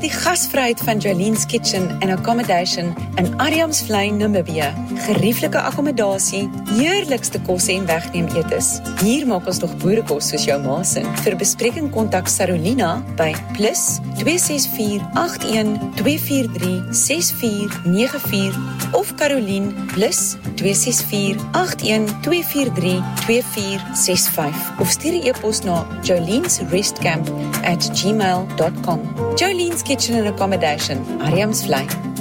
die gasvryheid van Jolene's Kitchen and Accommodation in Adamsvlei, Namibië. Gerieflike akkommodasie, heerlikste kosse en wegneem etes. Hier maak ons nog boerekos soos jou ma se. Vir bespreking kontak Sarolina by +264 81 243 6494 of Caroline +264 81 243 2465 of stuur 'n e-pos na jolenesrestcamp@gmail.com. Jolene's Kitchen and Accommodation, Adamsvlei.